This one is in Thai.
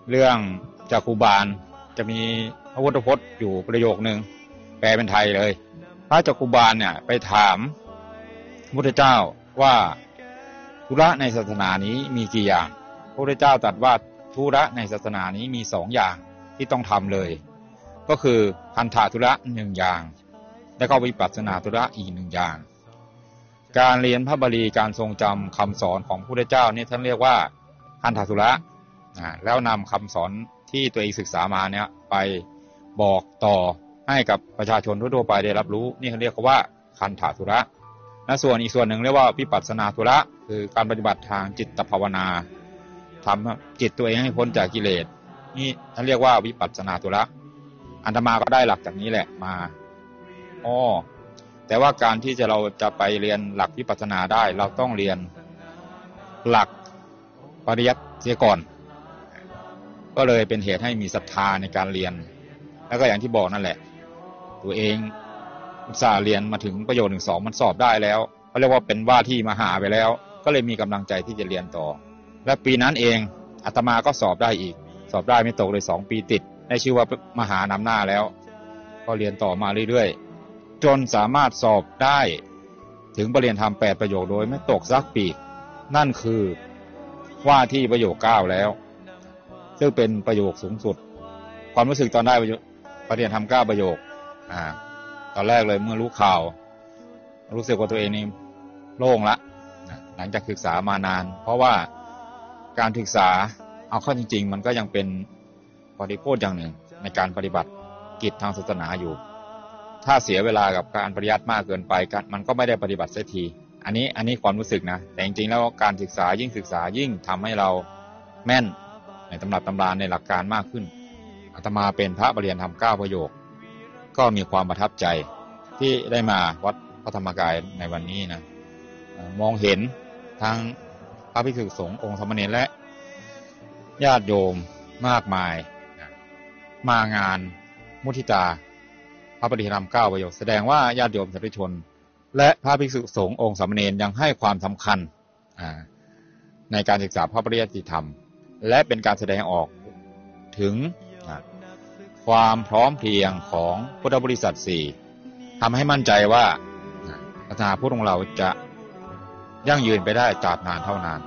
เรื่องจักขุบาลจะมีพระพุทธพจน์อยู่ประโยคนึงแปลเป็นไทยเลยพระจักขุบาลเนี่ยไปถามพระพุทธเจ้าว่าธุระในศาสนานี้มีกี่อย่างพระพุทธเจ้าตรัสว่าธุระในศาสนานี้มี2 อย่างที่ต้องทำเลยก็คือคันธธุระ1 อย่างและก็วิปัสสนาธุระอีก1 อย่างการเรียนพระบาลีการทรงจำคำสอนของพระพุทธเจ้านี่ท่านเรียกว่าคันธธุระแล้วนำคำสอนที่ตัวเองศึกษามาเนี่ยไปบอกต่อให้กับประชาชนทั่วไปได้รับรู้นี่เขาเรียกว่าคันธธุระและส่วนอีกส่วนหนึ่งเรียกว่าวิปัสสนาธุระคือการปฏิบัติทางจิตภาวนาทำจิตตัวเองให้พ้นจากกิเลสนี่ท่านเรียกว่าวิปัสสนาธุระอาตมาก็ได้หลักจากนี้แหละมาแต่ว่าการที่เราจะไปเรียนหลักวิปัสสนาได้เราต้องเรียนหลักปริยัติเสียก่อนก็เลยเป็นเหตุให้มีศรัทธาในการเรียนแล้วก็อย่างที่บอกนั่นแหละตัวเองอุตส่าห์เรียนมาถึงประโยชน์1 2มันสอบได้แล้วเขาเรียกว่าเป็นว่าที่มหาไปแล้วก็เลยมีกำลังใจที่จะเรียนต่อและปีนั้นเองอาตมาก็สอบได้อีกสอบได้ไม่ตกเลย2 ปีติดได้ชื่อว่ามหานำหน้าแล้วก็เรียนต่อมาเรื่อยๆจนสามารถสอบได้ถึงปรริญญาธรรม8 ประโยคโดยไม่ตกสักปีนั่นคือว่าที่ประโยค9แล้วซึ่งเป็นประโยคสูงสุดความรู้สึกตอนได้ปรริญญาธรรม9 ประโยคตอนแรกเลยเมื่อรู้ข่าวรู้สึกว่าตัวเองนี่โล่งละหลังจากศึกษามานานเพราะว่าการศึกษาเอาเข้าจริงๆมันก็ยังเป็นบริโภคอย่างหนึ่งในการปฏิบัติกิจทางศาสนาอยู่ถ้าเสียเวลากับการปริยัติมากเกินไปมันก็ไม่ได้ปฏิบัติเสียทีอันนี้ความรู้สึกนะแต่จริงๆแล้วการศึกษายิ่งทำให้เราแม่นในตำรับตำราในหลักการมากขึ้นอาตมาเป็นพระปริญญาธรรม9 ประโยคก็มีความประทับใจที่ได้มาวัดพระธรรมกายในวันนี้นะมองเห็นทั้งพระภิกษุสงฆ์องค์สามเณรและญาติโยมมากมายมางานมุทิตาพระปริญญาธรรม9 ประโยคแสดงว่าญาติโยมสาธุชนและพระภิกษุสงฆ์องค์สามเณรยังให้ความสำคัญในการศึกษาพระปริยัติธรรมและเป็นการแสดงออกถึงความพร้อมเพรียงของพุทธบริษัท4ทำให้มั่นใจว่าศาสนาพุทธของเราจะยั่งยืนไปได้ตราบนานเท่านาน